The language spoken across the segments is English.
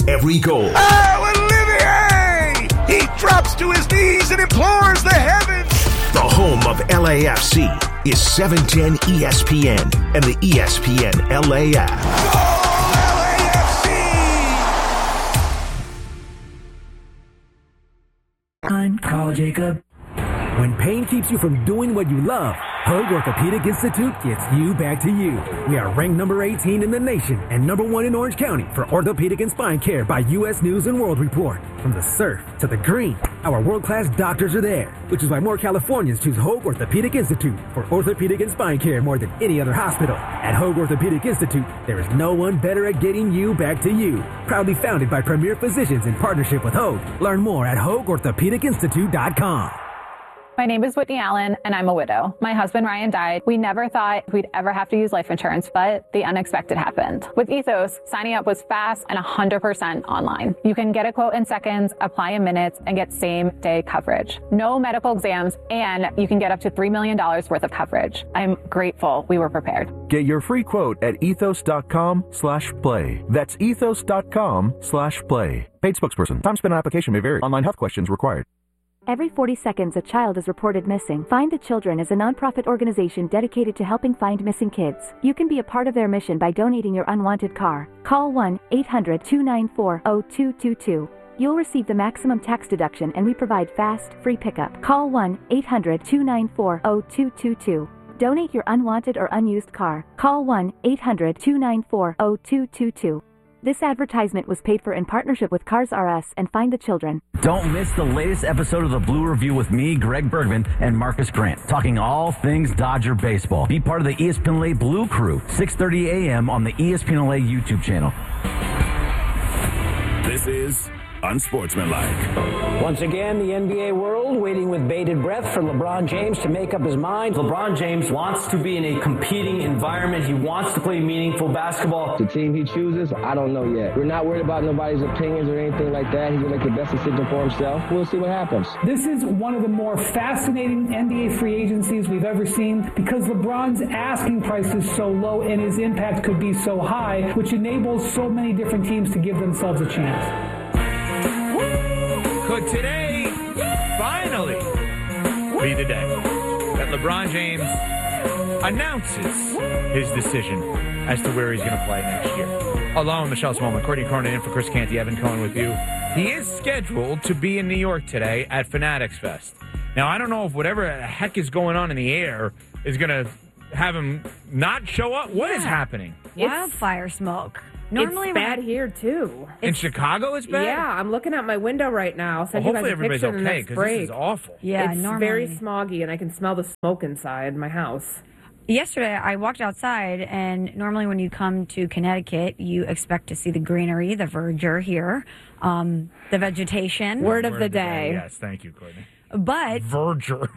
every goal. Oh, Olivier! He drops to his knees and implores the heavens. The home of LAFC is 710 ESPN and the ESPN LA app. Goal, LAFC! I'm Carl Jacob. When pain keeps you from doing what you love, Hoag Orthopedic Institute gets you back to you. We are ranked number 18 in the nation and number 1 in Orange County for orthopedic and spine care by U.S. News and World Report. From the surf to the green, our world-class doctors are there, which is why more Californians choose Hoag Orthopedic Institute for orthopedic and spine care more than any other hospital. At Hoag Orthopedic Institute, there is no one better at getting you back to you. Proudly founded by premier physicians in partnership with Hoag. Learn more at HoagOrthopedicInstitute.com. My name is Whitney Allen, and I'm a widow. My husband, Ryan, died. We never thought we'd ever have to use life insurance, but the unexpected happened. With Ethos, signing up was fast and 100% online. You can get a quote in seconds, apply in minutes, and get same-day coverage. No medical exams, and you can get up to $3 million worth of coverage. I'm grateful we were prepared. Get your free quote at ethos.com/play. That's ethos.com/play. Paid spokesperson. Time spent on application may vary. Online health questions required. Every 40 seconds, a child is reported missing. Find the Children is a nonprofit organization dedicated to helping find missing kids. You can be a part of their mission by donating your unwanted car. Call 1-800-294-0222. You'll receive the maximum tax deduction, and we provide fast, free pickup. Call 1-800-294-0222. Donate your unwanted or unused car. Call 1-800-294-0222. This advertisement was paid for in partnership with Cars R Us and Find the Children. Don't miss the latest episode of the Blue Review with me, Greg Bergman, and Marcus Grant, talking all things Dodger baseball. Be part of the ESPN LA Blue Crew, 6:30 a.m. on the ESPN LA YouTube channel. This is Unsportsmanlike. Once again, the NBA world waiting with bated breath for LeBron James to make up his mind. LeBron James wants to be in a competing environment. He wants to play meaningful basketball. The team he chooses, I don't know yet. We're not worried about nobody's opinions or anything like that. He's going to make the best decision for himself. We'll see what happens. This is one of the more fascinating NBA free agencies we've ever seen because LeBron's asking price is so low and his impact could be so high, which enables so many different teams to give themselves a chance. Could today finally be the day that LeBron James announces his decision as to where he's going to play next year? Along with Michelle Smallman, Courtney Cronin in for Chris Canty, Evan Cohen with you. He is scheduled to be in New York today at Fanatics Fest. Now, I don't know if whatever the heck is going on in the air is going to have him not show up. What is happening? Wildfire smoke. Normally it's bad here, too. In Chicago, it's bad? Yeah, I'm looking out my window right now. Well, hopefully everybody's okay, because this is awful. Yeah, it's very smoggy, and I can smell the smoke inside my house. Yesterday, I walked outside, and normally when you come to Connecticut, you expect to see the greenery, the verdure here, the vegetation. Word of the day. Yes, thank you, Courtney. But verdure.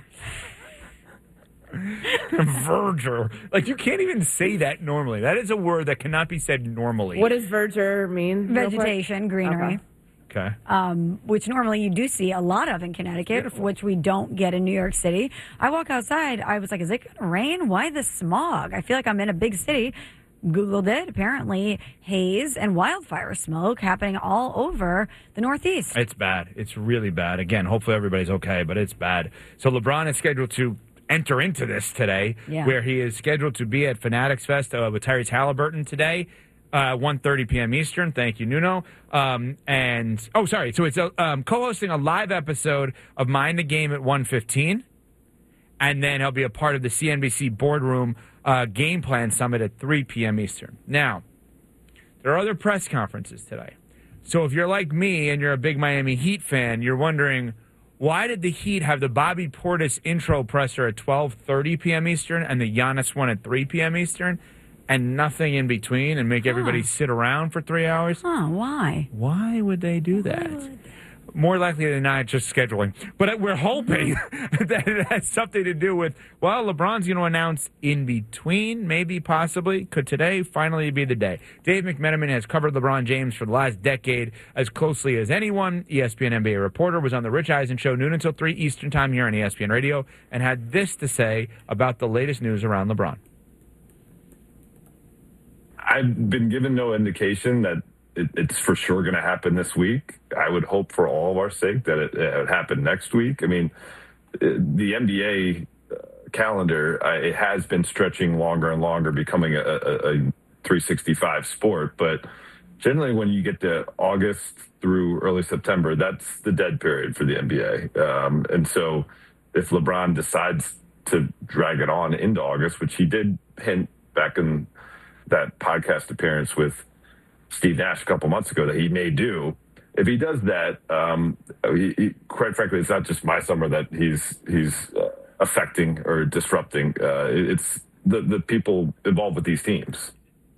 Verdure. Like, you can't even say that normally. That is a word that cannot be said normally. What does verdure mean? Vegetation, greenery. Okay. Which normally you do see a lot of in Connecticut, which we don't get in New York City. I walk outside. I was like, is it going to rain? Why the smog? I feel like I'm in a big city. Googled it. Apparently, haze and wildfire smoke happening all over the Northeast. It's bad. It's really bad. Again, hopefully everybody's okay, but it's bad. So LeBron is scheduled to enter into this today, where he is scheduled to be at Fanatics Fest with Tyrese Halliburton today, 1:30 p.m. Eastern. Thank you, Nuno. So it's co-hosting a live episode of Mind the Game at 1:15, and then he'll be a part of the CNBC Boardroom Game Plan Summit at 3 p.m. Eastern. Now, there are other press conferences today. So if you're like me and you're a big Miami Heat fan, you're wondering, why did the Heat have the Bobby Portis intro presser at 12:30 p.m. Eastern and the Giannis one at 3 p.m. Eastern and nothing in between and make everybody sit around for 3 hours? Why? Why would they do that? More likely than not, just scheduling. But we're hoping that it has something to do with, well, LeBron's going to announce in between, maybe, possibly. Could today finally be the day? Dave McMenamin has covered LeBron James for the last decade as closely as anyone. ESPN NBA reporter, was on the Rich Eisen Show noon until 3 Eastern time here on ESPN Radio, and had this to say about the latest news around LeBron. I've been given no indication that it's for sure going to happen this week. I would hope for all of our sake that it would happen next week. I mean, the NBA calendar, it has been stretching longer and longer, becoming a 365 sport. But generally, when you get to August through early September, that's the dead period for the NBA. And so if LeBron decides to drag it on into August, which he did hint back in that podcast appearance with Steve Nash a couple months ago that he may do, if he does that, he, quite frankly, it's not just my summer that he's affecting or disrupting. It's the people involved with these teams.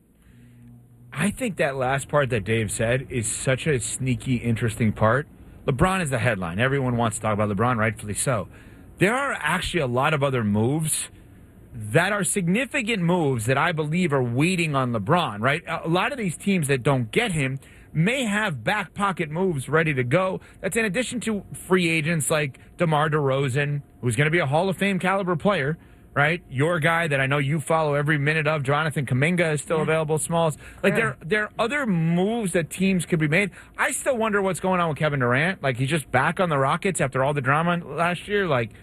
I think that last part that Dave said is such a sneaky, interesting part. LeBron is the headline. Everyone wants to talk about LeBron, rightfully so. There are actually a lot of other moves that are significant moves that I believe are waiting on LeBron, right? A lot of these teams that don't get him may have back pocket moves ready to go. That's in addition to free agents like DeMar DeRozan, who's going to be a Hall of Fame caliber player, right? Your guy that I know you follow every minute of, Jonathan Kuminga, is still available, Smalls. Like, there are other moves that teams could be made. I still wonder what's going on with Kevin Durant. Like, he's just back on the Rockets after all the drama last year. Like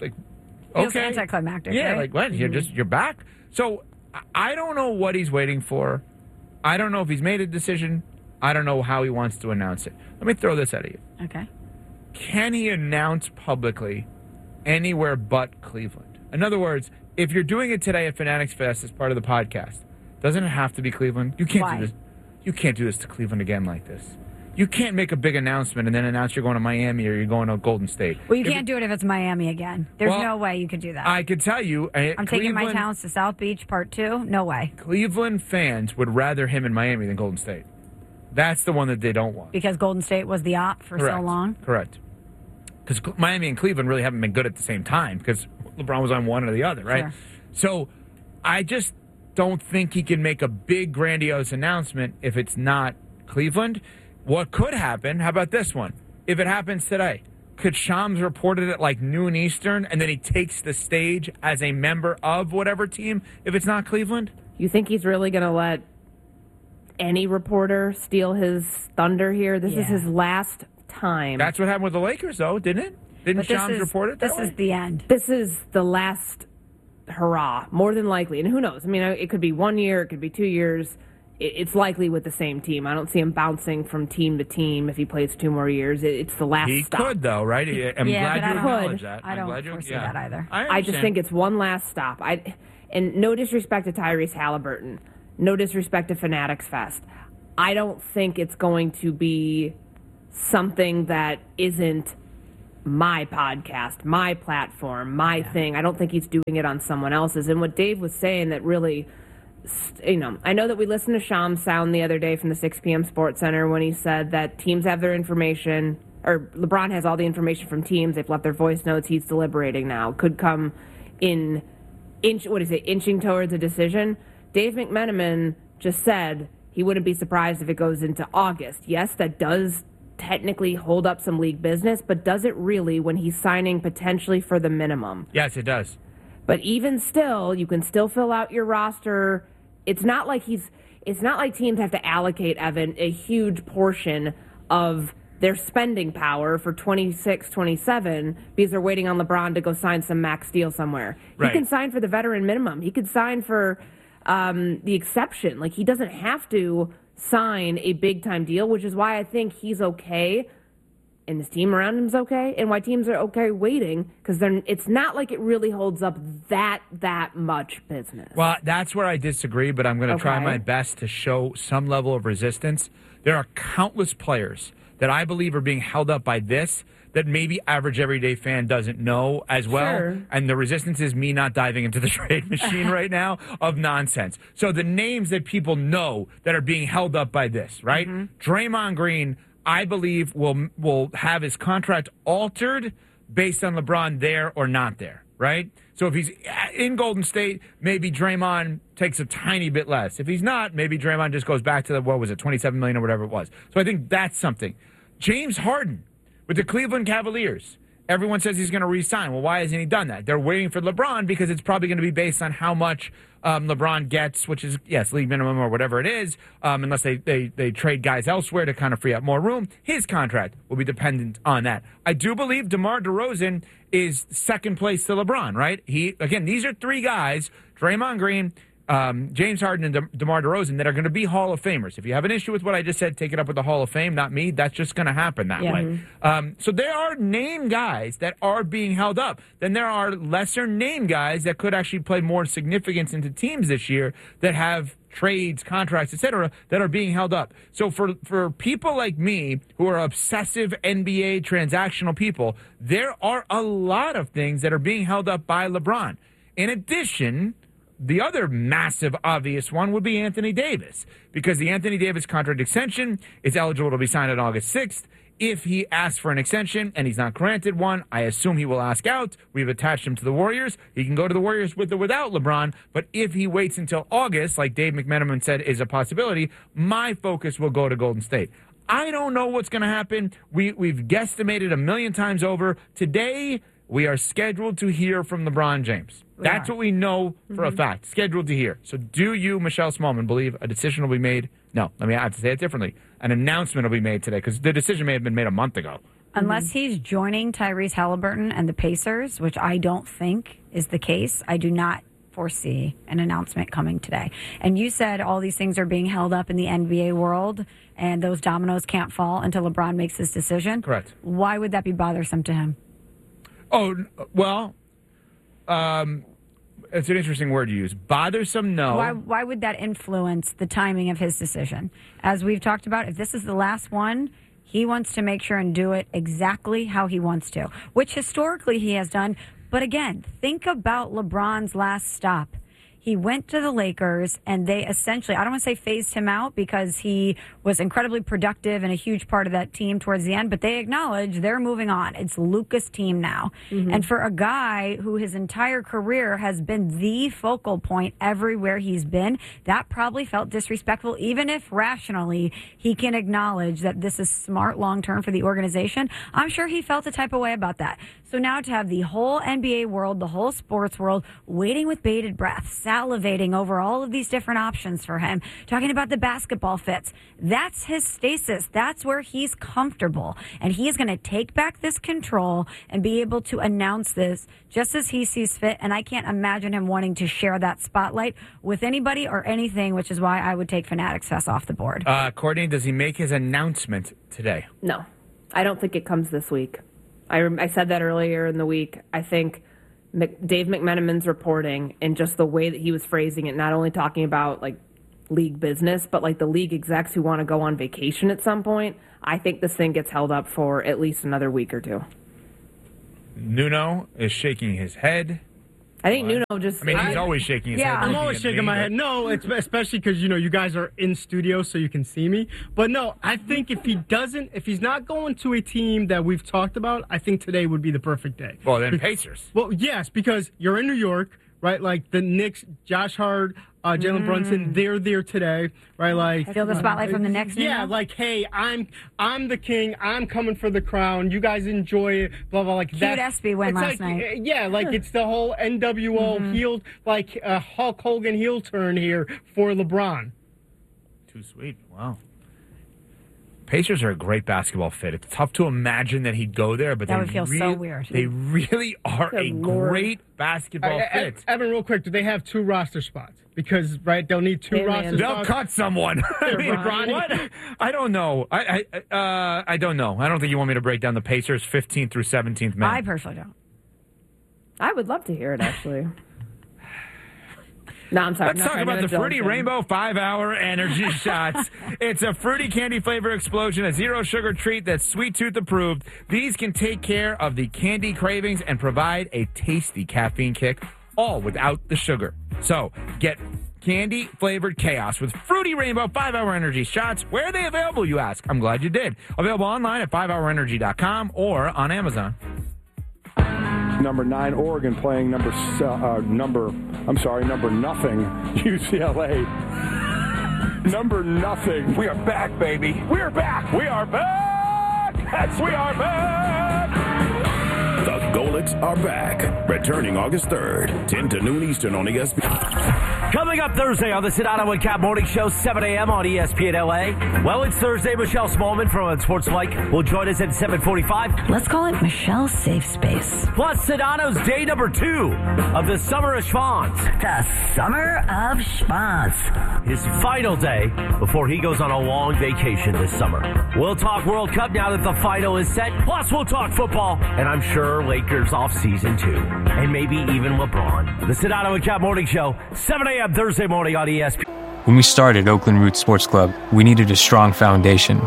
okay, anticlimactic. Yeah, right? like what? You're back. So I don't know what he's waiting for. I don't know if he's made a decision. I don't know how he wants to announce it. Let me throw this at you. Okay. Can he announce publicly anywhere but Cleveland? In other words, if you're doing it today at Fanatics Fest as part of the podcast, doesn't it have to be Cleveland? You can't do this. You can't do this to Cleveland again like this. You can't make a big announcement and then announce you're going to Miami or you're going to Golden State. Well, you can't do it if it's Miami again. There's no way you could do that. I could tell you. I'm taking my talents to South Beach, Part 2. No way. Cleveland fans would rather him in Miami than Golden State. That's the one that they don't want. Because Golden State was the op for so long? Correct. Because Miami and Cleveland really haven't been good at the same time because LeBron was on one or the other, right? Sure. So I just don't think he can make a big, grandiose announcement if it's not Cleveland. What could happen, how about this one? If it happens today, could Shams report it at like noon Eastern and then he takes the stage as a member of whatever team if it's not Cleveland? You think he's really going to let any reporter steal his thunder here? This is his last time. That's what happened with the Lakers, though, didn't it? Didn't Shams report it that way? This is the end. This is the last hurrah, more than likely. And who knows? I mean, it could be 1 year, it could be 2 years. It's likely with the same team. I don't see him bouncing from team to team if he plays 2 more years. It's the last stop. He could, though, right? I'm glad you acknowledge that. I don't foresee that either. I just think it's one last stop. And no disrespect to Tyrese Halliburton. No disrespect to Fanatics Fest. I don't think it's going to be something that isn't my podcast, my platform, my thing. I don't think he's doing it on someone else's. And what Dave was saying that really, I know that we listened to Shams sound the other day from the 6 p.m. Sports Center when he said that teams have their information, or LeBron has all the information from teams. They've left their voice notes. He's deliberating now. Could come inching towards a decision. Dave McMenamin just said he wouldn't be surprised if it goes into August. Yes, that does technically hold up some league business, but does it really when he's signing potentially for the minimum? Yes, it does. But even still, you can still fill out your roster. It's not like teams have to allocate, Evan, a huge portion of their spending power for 26, 27 because they're waiting on LeBron to go sign some max deal somewhere. Right. He can sign for the veteran minimum. He could sign for the exception. Like, he doesn't have to sign a big-time deal, which is why I think he's okay and his team around him is okay, and why teams are okay waiting, because it's not like it really holds up that much business. Well, that's where I disagree, but I'm going to try my best to show some level of resistance. There are countless players that I believe are being held up by this that maybe average everyday fan doesn't know as well. Sure. And the resistance is me not diving into the trade machine right now of nonsense. So the names that people know that are being held up by this, right? Mm-hmm. Draymond Green, I believe, will have his contract altered based on LeBron there or not there, right? So if he's in Golden State, maybe Draymond takes a tiny bit less. If he's not, maybe Draymond just goes back to the, $27 million or whatever it was. So I think that's something. James Harden with the Cleveland Cavaliers. Everyone says he's going to re-sign. Well, why hasn't he done that? They're waiting for LeBron because it's probably going to be based on how much LeBron gets, which is, yes, league minimum or whatever it is, unless they trade guys elsewhere to kind of free up more room. His contract will be dependent on that. I do believe DeMar DeRozan is second place to LeBron, right? These are three guys, Draymond Green, James Harden, and DeMar DeRozan, that are going to be Hall of Famers. If you have an issue with what I just said, take it up with the Hall of Fame, not me. That's just going to happen that way. So there are name guys that are being held up. Then there are lesser name guys that could actually play more significance into teams this year that have trades, contracts, etc., that are being held up. So for people like me who are obsessive NBA transactional people, there are a lot of things that are being held up by LeBron. In addition, the other massive, obvious one would be Anthony Davis, because the Anthony Davis contract extension is eligible to be signed on August 6th. If he asks for an extension and he's not granted one, I assume he will ask out. We've attached him to the Warriors. He can go to the Warriors with or without LeBron, but if he waits until August, like Dave McMenamin said is a possibility, my focus will go to Golden State. I don't know what's going to happen. We've guesstimated a million times over. Today, we are scheduled to hear from LeBron James. That's what we know for a fact. Scheduled to hear. So do you, Michelle Smallman, believe a decision will be made? No, I have to say it differently. An announcement will be made today, because the decision may have been made a month ago. Unless he's joining Tyrese Halliburton and the Pacers, which I don't think is the case, I do not foresee an announcement coming today. And you said all these things are being held up in the NBA world, and those dominoes can't fall until LeBron makes his decision. Correct. Why would that be bothersome to him? Oh, well, it's an interesting word to use. Bothersome, no. Why would that influence the timing of his decision? As we've talked about, if this is the last one, he wants to make sure and do it exactly how he wants to, which historically he has done. But again, think about LeBron's last stop. He went to the Lakers, and they essentially, I don't want to say phased him out, because he was incredibly productive and a huge part of that team towards the end, but they acknowledge they're moving on. It's Luka's team now. And for a guy who his entire career has been the focal point everywhere he's been, that probably felt disrespectful, even if rationally he can acknowledge that this is smart long-term for the organization. I'm sure he felt the type of way about that. So now to have the whole NBA world, the whole sports world, waiting with bated breath, salivating over all of these different options for him, talking about the basketball fits, that's his stasis. That's where he's comfortable. And he is going to take back this control and be able to announce this just as he sees fit. And I can't imagine him wanting to share that spotlight with anybody or anything, which is why I would take Fanatics Fest off the board. Courtney, does he make his announcement today? No, I don't think it comes this week. I said that earlier in the week. I think Dave McMenamin's reporting and just the way that he was phrasing it, not only talking about like league business, but like the league execs who want to go on vacation at some point, I think this thing gets held up for at least another week or two. Nuno is shaking his head. I think Nuno just... he's always shaking his head. Yeah, I'm always shaking my head. No, it's especially because, you guys are in studio so you can see me. But no, I think if he's not going to a team that we've talked about, I think today would be the perfect day. Well, then Pacers. Well, yes, because you're in New York, right? Like the Knicks, Josh Hart, Jalen Brunson, they're there today, right? Like feel the spotlight from the Knicks. Yeah, like, hey, I'm the king. I'm coming for the crown. You guys enjoy it. Blah blah. Like Cute that. SB win last night. Yeah, like it's the whole NWO heel, like Hulk Hogan heel turn here for LeBron. Too sweet. Wow. Pacers are a great basketball fit. It's tough to imagine that he'd go there, but that would feel so weird. They really are a great basketball fit. Evan, real quick, do they have 2 roster spots? Because, right, they'll need 2 roster spots. They'll cut someone. What? I don't know. I don't know. I don't think you want me to break down the Pacers 15th through 17th man. I personally don't. I would love to hear it, actually. No, I'm sorry. Let's talk about the Fruity Rainbow 5-Hour Energy Shots. It's a fruity candy flavor explosion, a zero-sugar treat that's Sweet Tooth approved. These can take care of the candy cravings and provide a tasty caffeine kick, all without the sugar. So, get candy-flavored chaos with Fruity Rainbow 5-Hour Energy Shots. Where are they available, you ask? I'm glad you did. Available online at 5hourenergy.com or on Amazon. Number 9, Oregon playing number nothing, UCLA. Number nothing. We are back, baby. We are back. We are back. We are back. Sports are back, returning August 3rd, 10 to noon Eastern on ESPN. Coming up Thursday on the Sedano and Cap Morning Show, 7 a.m. on ESPN LA. Well, it's Thursday. Michelle Smallman from Unsportsmanlike will join us at 7:45. Let's call it Michelle's Safe Space. Plus, Sedano's day number 2 of the Summer of Schwans. The Summer of Schwans. His final day before he goes on a long vacation this summer. We'll talk World Cup now that the final is set. Plus, we'll talk football. And I'm sure Lakers off season too. And maybe even LeBron. The Sedano and Cap Morning Show, 7 a.m. Thursday morning on ESPN. When we started Oakland Roots Sports Club, we needed a strong foundation.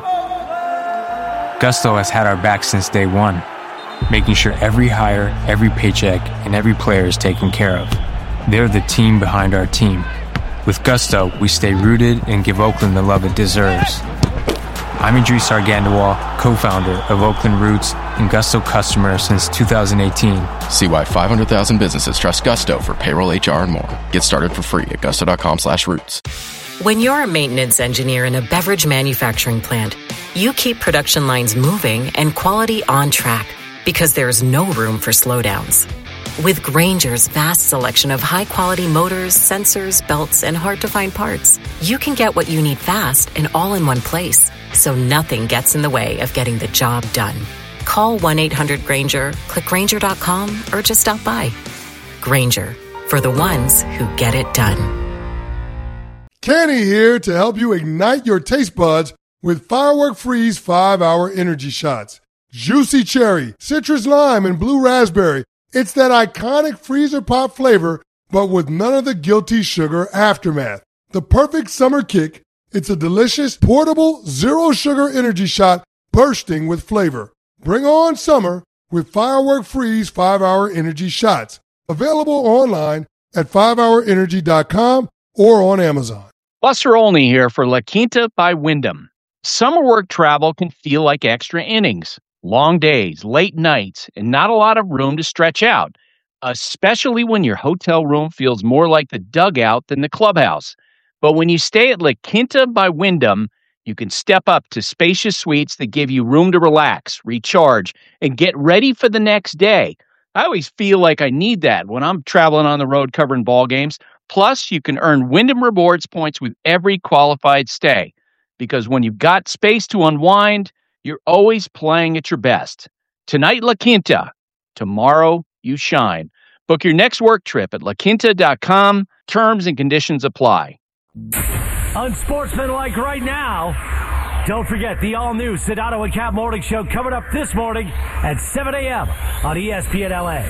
Gusto has had our back since day one, making sure every hire, every paycheck, and every player is taken care of. They're the team behind our team. With Gusto, we stay rooted and give Oakland the love it deserves. I'm Idris Argandawal, co-founder of Oakland Roots and Gusto customer since 2018. See why 500,000 businesses trust Gusto for payroll, HR, and more. Get started for free at gusto.com/roots. When you're a maintenance engineer in a beverage manufacturing plant, you keep production lines moving and quality on track because there's no room for slowdowns. With Grainger's vast selection of high-quality motors, sensors, belts, and hard-to-find parts, you can get what you need fast and all in one place, so nothing gets in the way of getting the job done. Call 1-800-GRAINGER, click Grainger.com, or just stop by. Grainger, for the ones who get it done. Kenny here to help you ignite your taste buds with Firework Freeze 5-Hour Energy Shots. Juicy cherry, citrus lime, and blue raspberry. It's that iconic freezer pop flavor, but with none of the guilty sugar aftermath. The perfect summer kick. It's a delicious, portable, zero-sugar energy shot bursting with flavor. Bring on summer with Firework Freeze 5-Hour Energy Shots. Available online at 5hourenergy.com or on Amazon. Buster Olney here for La Quinta by Wyndham. Summer work travel can feel like extra innings. Long days, late nights, and not a lot of room to stretch out, especially when your hotel room feels more like the dugout than the clubhouse. But when you stay at La Quinta by Wyndham, you can step up to spacious suites that give you room to relax, recharge, and get ready for the next day. I always feel like I need that when I'm traveling on the road covering ball games. Plus, you can earn Wyndham Rewards points with every qualified stay. Because when you've got space to unwind, you're always playing at your best. Tonight, La Quinta. Tomorrow, you shine. Book your next work trip at laquinta.com. Terms and conditions apply. Unsportsmanlike right now. Don't forget the all-new Sedano and Cap Morning Show coming up this morning at 7 a.m. on ESPN LA.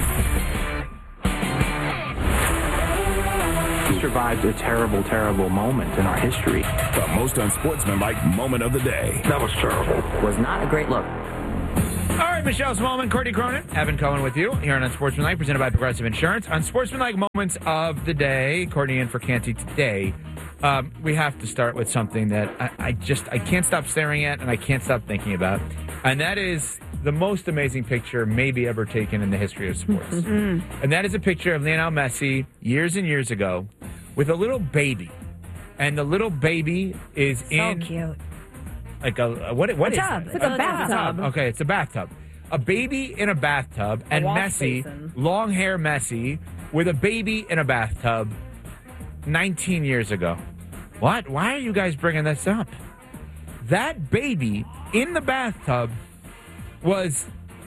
We survived a terrible, terrible moment in our history. The most unsportsmanlike moment of the day. That was terrible. Was not a great look. All right, Michelle Smallman, Courtney Cronin, Evan Cohen with you here on Unsportsmanlike, presented by Progressive Insurance. Unsportsmanlike moments of the day. Courtney in for Canty today. We have to start with something that I can't stop staring at and I can't stop thinking about. And that is the most amazing picture maybe ever taken in the history of sports. And that is a picture of Lionel Messi years and years ago with a little baby. And the little baby is in... So cute. Like what is tub. it? It's like a bathtub. Okay, it's a bathtub. A baby in a bathtub, and Messi, long hair Messi, with a baby in a bathtub 19 years ago. What? Why are you guys bringing this up? That baby in the bathtub was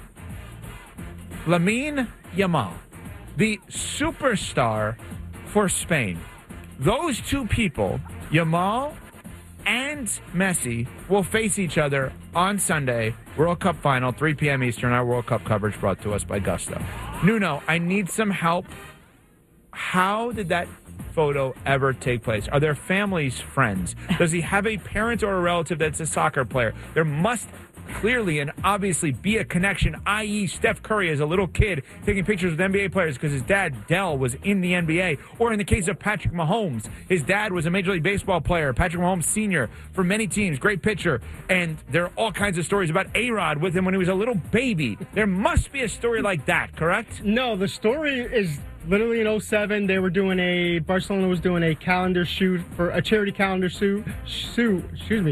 Lamine Yamal, the superstar for Spain. Those two people, Yamal and Messi, will face each other on Sunday, World Cup final, 3 p.m. Eastern. Our World Cup coverage brought to us by Gusto. Nuno, I need some help. How did that photo ever take place? Are their families friends? Does he have a parent or a relative that's a soccer player? There must clearly and obviously be a connection, i.e. Steph Curry as a little kid taking pictures with NBA players because his dad, Dell, was in the NBA. Or in the case of Patrick Mahomes, his dad was a Major League Baseball player, Patrick Mahomes Sr. for many teams, great pitcher. And there are all kinds of stories about A-Rod with him when he was a little baby. There must be a story like that, correct? No, the story is literally in 2007, they were Barcelona was doing a calendar shoot for a charity calendar shoot. And shoot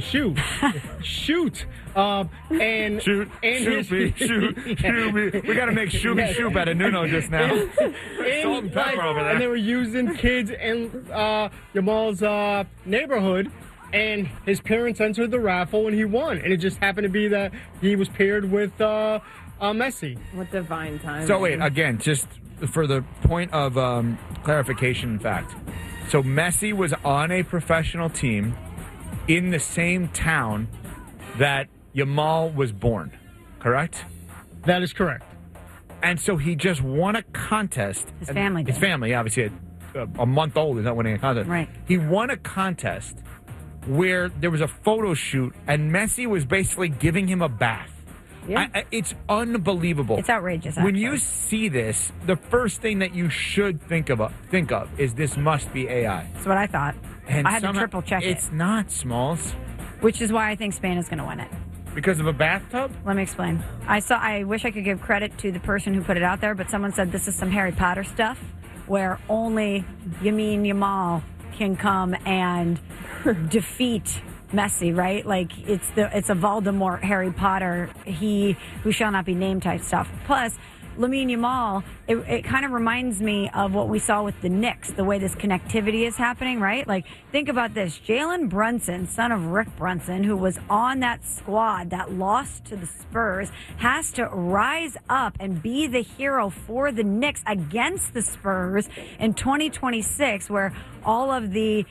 me. We got to make Shooby Shoop out of Nuno just now. Salt and pepper over there. And they were using kids in Yamal's neighborhood, and his parents entered the raffle, and he won. And it just happened to be that he was paired with Messi. What divine time. So wait, again, just for the point of clarification, in fact. So Messi was on a professional team in the same town that Yamal was born, correct? That is correct. And so he just won a contest. His family did. His family, obviously, a month old is not winning a contest. Right. He won a contest where there was a photo shoot, and Messi was basically giving him a bath. Yeah. It's unbelievable. It's outrageous, When actually. you see this, the first thing that you should think of is this must be AI. That's what I thought. And I had to triple check it. It's not, Smalls. Which is why I think Spain is going to win it. Because of a bathtub? Let me explain. I wish I could give credit to the person who put it out there, but someone said this is some Harry Potter stuff where only Lamine Yamal can come and defeat Messi, right? Like it's a Voldemort, Harry Potter, he who shall not be named type stuff. Plus, Lamine Yamal, it kind of reminds me of what we saw with the Knicks, the way this connectivity is happening, right? Like, think about this. Jalen Brunson, son of Rick Brunson, who was on that squad that lost to the Spurs, has to rise up and be the hero for the Knicks against the Spurs in 2026, where all of the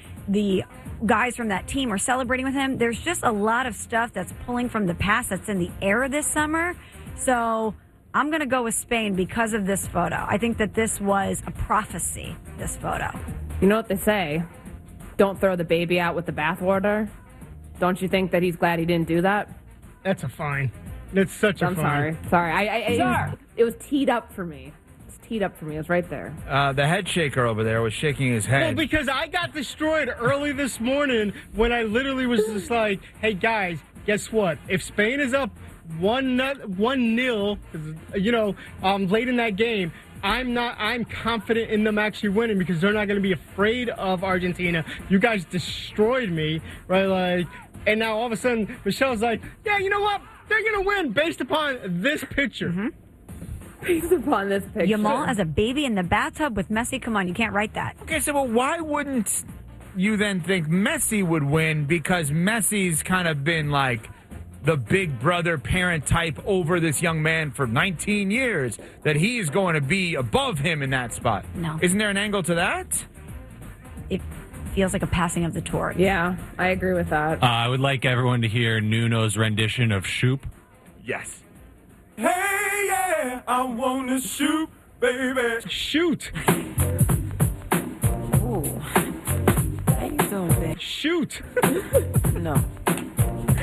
guys from that team are celebrating with him. There's just a lot of stuff that's pulling from the past that's in the air this summer. So I'm going to go with Spain because of this photo. I think that this was a prophecy, this photo. You know what they say? Don't throw the baby out with the bathwater. Don't you think that he's glad he didn't do that? That's a fine. That's such a fine. I'm sorry. It was teed up for me. Teed up for me. It was right there. The head shaker over there was shaking his head. Well, because I got destroyed early this morning when I literally was just like, hey, guys, guess what? If Spain is up 1-0, late in that game, I'm confident in them actually winning because they're not going to be afraid of Argentina. You guys destroyed me, right? Like, and now all of a sudden, Michelle's like, yeah, you know what? They're going to win based upon this picture. Mm-hmm. Based upon this picture. Yamal as a baby in the bathtub with Messi. Come on, you can't write that. Okay, so why wouldn't you then think Messi would win? Because Messi's kind of been like the big brother parent type over this young man for 19 years, that he is going to be above him in that spot. No. Isn't there an angle to that? It feels like a passing of the torch. Yeah, I agree with that. I would like everyone to hear Nuno's rendition of Shoop. Yes. Hey, yeah, I want to shoot, baby. Shoot. Ooh. How you doing, babe? Shoot. No.